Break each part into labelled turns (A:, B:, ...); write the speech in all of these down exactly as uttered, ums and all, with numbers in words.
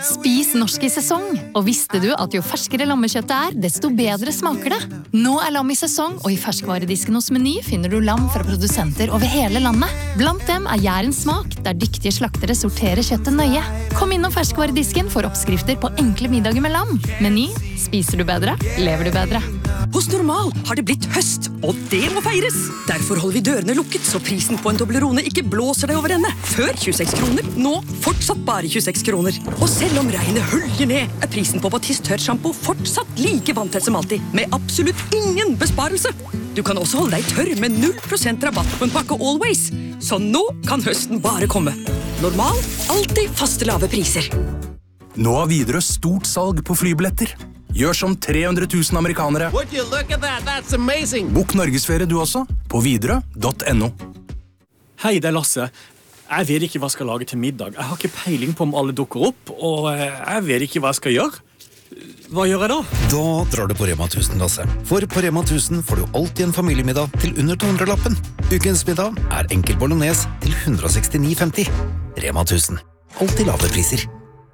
A: Spis norsk i sesong, og visste du at jo ferskere lammekjøttet er, desto bedre smaker det? Nå er lam i sesong, og i ferskvaredisken hos Meny finner du lam fra produsenter over hele landet. Blant dem er Jærens smak, der dyktige slaktere sorterer kjøttet nøye. Kom innom ferskvaredisken for oppskrifter på enkle middager med lam. Meny, spiser du bedre, lever du bedre.
B: Hos Normal har det blitt høst, og det må feires! Derfor holder vi dørene lukket, så prisen på en Toblerone ikke blåser deg over ende. Før tjueseks kroner, nå fortsatt bare tjueseks kroner. Og selv om regnet hølger ned, er prisen på Batiste tørrshampoo fortsatt like vanntett som alltid, med absolutt ingen besparelse. Du kan også holde deg tørr med null prosent rabatt på en pakke Always. Så nå kan høsten bare komme. Normal, alltid faste lave priser.
C: Nå har Widerøe stort salg på flybilletter. Gjør som tre hundre tusen amerikanere.
D: Would you look at that? That's amazing.
C: Bok Norgesferie du også, på widerøe punktum no.
E: Hei, det er Lasse. Jeg vet ikke hva jeg skal lage til middag. Jeg har ikke peiling på om alle dukker opp, og jeg vet ikke hva jeg skal gjøre. Hva gjør jeg da?
F: Da drar du på Rema tusen, Lasse. For på Rema tusen får du alltid en familiemiddag til under to hundre lappen. Ukens middag er enkel bolognese til one hundred sixty-nine femti. Rema tusen. Alltid lave priser.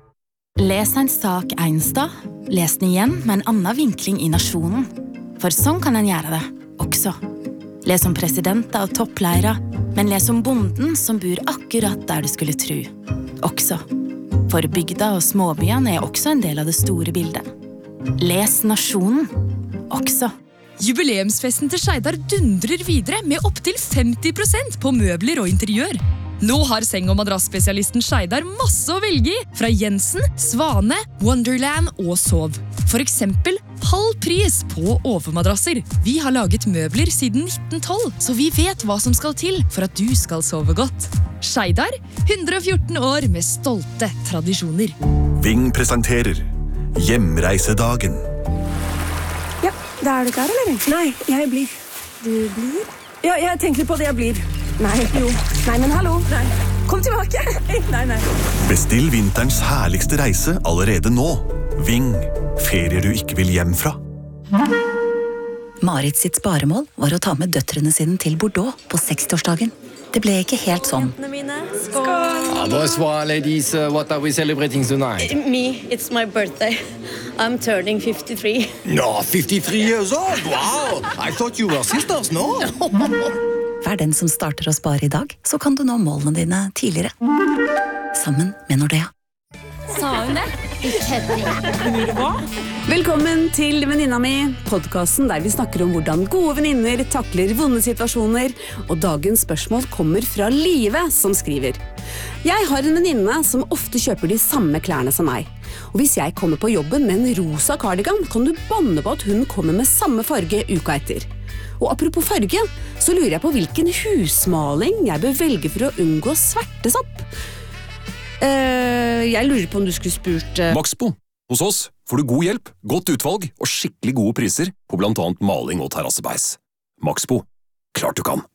G: Les en sak en sted, les den igjen med en annen vinkling i nasjonen. For sånn kan en gjøre det, også. Les om presidenter og toppleiere, men les om bonden som bor akkurat der du skulle tro. Også. For bygda og småbyene er også en del av det store bildet. Les nasjonen, også.
H: Jubileumsfesten til Skeidar dundrer videre med opp til femti prosent på møbler og interiør. Nå har seng- og madrassspesialisten Skeidar masse å velge i, fra Jensen, Svane, Wonderland og Sov. For eksempel halv pris på overmadrasser. Vi har laget møbler siden nitten tolv, så vi vet hva som skal til for at du skal sove godt. Skeidar, one hundre fjorten år med stolte tradisjoner.
I: Ving presenterer Hjemreisedagen.
J: Ja, da er du klar, eller? Nei, jeg blir. Du blir? Ja, jeg tenker på det jeg blir. Nei, jo. Nei, men hallo. Nei. Kom tilbake. Nei, nei.
I: Bestill vinterens herligste reise allerede nå. Ving. Ferier du ikke vil hjem fra.
K: Marit sitt sparemål var å ta med døtrene sine til Bordeaux på sekstiårsdagen. Det ble ikke helt sånn.
J: Skål!
D: Ah, bonsoir, ladies. Uh, what are we celebrating tonight?
L: Me, it's my birthday. I'm turning fifty-three.
D: No, fifty-three years old. Wow! I thought you were sisters, no?
K: Vær den som starter å spare i dag, så kan du nå målene dine tidligere. Sammen med Nordea.
G: Sa hun det? Ikke hva?
J: Velkommen til Venninna mi, podcasten der vi snakker om hvordan gode venninner takler vonde situasjoner, og dagens spørsmål kommer fra Live, som skriver. Jeg har en venninne som ofte kjøper de samme klærne som meg. Og hvis jeg kommer på jobben med en rosa cardigan, kan du banne på at hun kommer med samme farge uka etter. Og apropos farge, så lurer jeg på hvilken husmaling jeg bør velge for å unngå svertesopp. Uh, jeg lurer på om du skulle spurt... Uh...
M: Maxbo. Hos oss får du god hjelp, godt utvalg og skikkelig gode priser på blant annet maling og terrassebeis. Maxbo. Klart du kan.